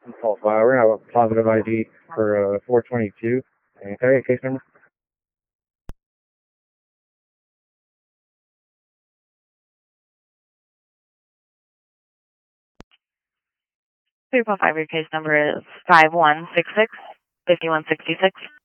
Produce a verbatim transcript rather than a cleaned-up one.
Call file. We're gonna have a positive I D for uh, four twenty-two. And can I get case number? three point five, your case number is five one six six, five one six six.